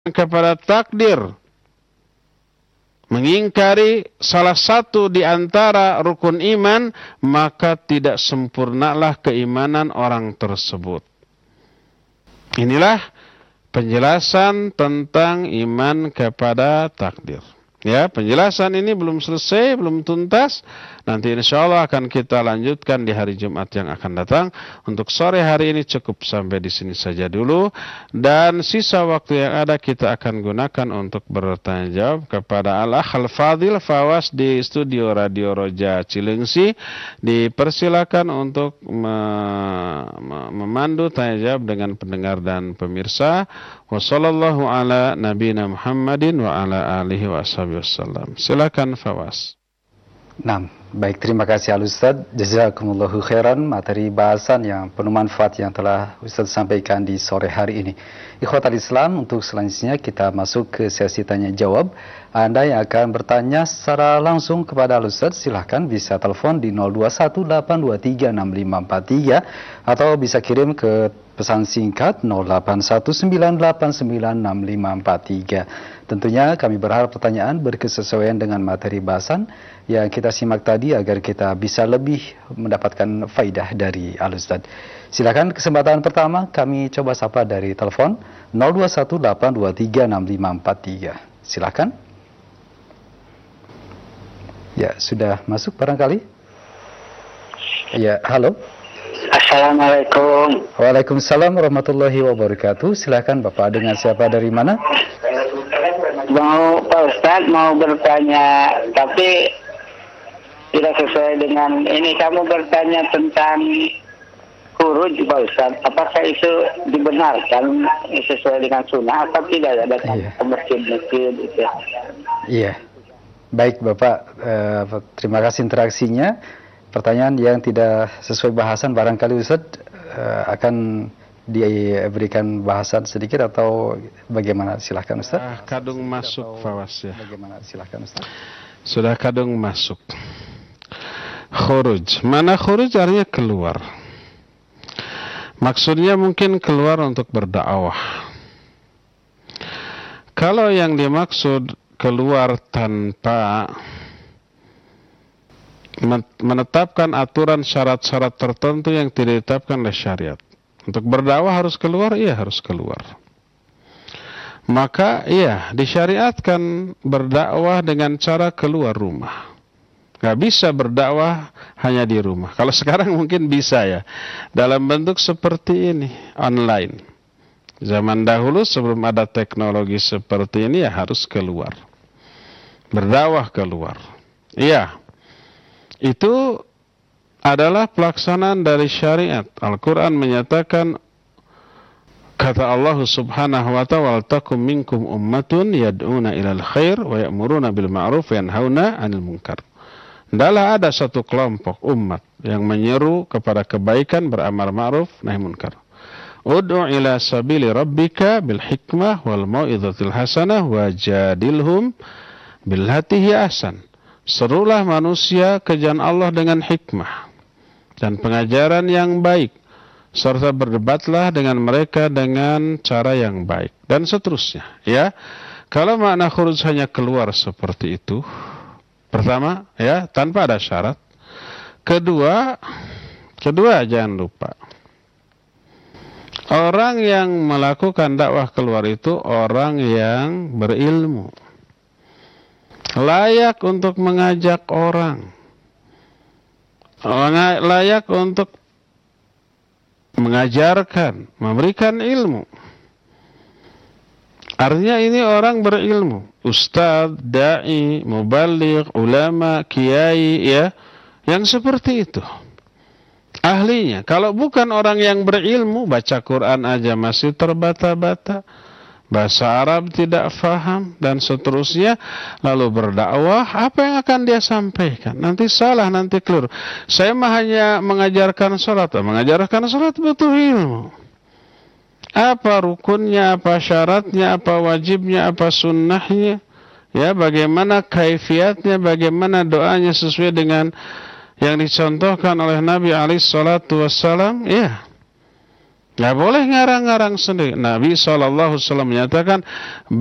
kepada takdir, mengingkari salah satu di antara rukun iman, maka tidak sempurnalah keimanan orang tersebut. Inilah penjelasan tentang iman kepada takdir. Ya, penjelasan ini belum selesai, belum tuntas. Nanti insya Allah akan kita lanjutkan di hari Jumat yang akan datang. Untuk sore hari ini cukup sampai di sini saja dulu. Dan sisa waktu yang ada kita akan gunakan untuk bertanya jawab kepada Al-Akh Al-Fadil Fawas di studio Radio Roja Cilengsi. Dipersilakan untuk memandu tanya jawab dengan pendengar dan pemirsa. Wassallallahu ala nabiyina Muhammadin wa ala alihi wa wasallam. Silakan Fawas. Nah, baik, terima kasih Al-Ustaz. Jazakumullahu khairan materi bahasan yang penuh manfaat yang telah Ustaz sampaikan di sore hari ini. Ikhwatal Islam, untuk selanjutnya kita masuk ke sesi tanya jawab. Anda yang akan bertanya secara langsung kepada Al-Ustaz, silahkan bisa telepon di 0218236543 atau bisa kirim ke pesan singkat 0819896543. Tentunya kami berharap pertanyaan berkesesuaian dengan materi bahasan yang kita simak tadi agar kita bisa lebih mendapatkan faidah dari Al-Ustaz. Silakan kesempatan pertama kami coba sapa dari telepon 0218236543. Silakan. Ya, sudah masuk barangkali? Ya, halo. Assalamualaikum. Waalaikumsalam warahmatullahi wabarakatuh. Silakan Bapak, dengan siapa, dari mana? Pak Ustadz mau bertanya, tapi tidak sesuai dengan ini. Kamu bertanya tentang khuruj Pak Ustadz. Apakah itu dibenarkan sesuai dengan sunnah atau tidak? Ada ke masjid-masjid itu. Iya. Baik Bapak, terima kasih interaksinya. Pertanyaan yang tidak sesuai bahasan barangkali Ustadz akan diberikan bahasan sedikit atau bagaimana? Silahkan Ustadz. Kadung masuk Fawas ya. Bagaimana? Silahkan Ustadz. Sudah kadung masuk. Khuruj. Mana khuruj artinya keluar. Maksudnya mungkin keluar untuk berdakwah. Kalau yang dimaksud keluar tanpa menetapkan aturan syarat-syarat tertentu yang tidak ditetapkan oleh syariat. Untuk berdakwah harus keluar, iya harus keluar. Maka iya disyariatkan berdakwah dengan cara keluar rumah. Gak bisa berdakwah hanya di rumah. Kalau sekarang mungkin bisa ya, dalam bentuk seperti ini, online. Zaman dahulu sebelum ada teknologi seperti ini ya harus keluar. Berdakwah keluar. Iya. Itu adalah pelaksanaan dari syariat. Al-Quran menyatakan, kata Allah subhanahu wa ta'ala, takum minkum ummatun yad'una ilal khair wa ya'muruna bil ma'ruf wa yanhauna 'anil munkar. Hendaklah ada satu kelompok umat yang menyeru kepada kebaikan, beramar ma'ruf, nahi munkar. Ud'u ila sabili rabbika bil hikmah wal mau'izatil hasanah wajadilhum billati hi ahsan. Serulah manusia ke jalan Allah dengan hikmah dan pengajaran yang baik, serta berdebatlah dengan mereka dengan cara yang baik, dan seterusnya. Ya, kalau makna khuruj hanya keluar seperti itu, pertama, ya tanpa ada syarat. Kedua jangan lupa, orang yang melakukan dakwah keluar itu orang yang berilmu, layak untuk mengajak orang, layak untuk mengajarkan, memberikan ilmu. Artinya ini orang berilmu, ustadz, da'i, mubaligh, ulama, kiai, ya, yang seperti itu. Ahlinya. Kalau bukan orang yang berilmu, baca Quran aja masih terbata-bata, bahasa Arab tidak faham, dan seterusnya, lalu berdakwah, apa yang akan dia sampaikan? Nanti salah, nanti keliru. Saya mah hanya mengajarkan sholat. Mengajarkan sholat butuh ilmu. Apa rukunnya, apa syaratnya, apa wajibnya, apa sunnahnya, ya, bagaimana kaifiatnya, bagaimana doanya sesuai dengan yang dicontohkan oleh Nabi alaihi salatu wassalam, ya. Nggak boleh ngarang-ngarang sendiri. Nabi SAW menyatakan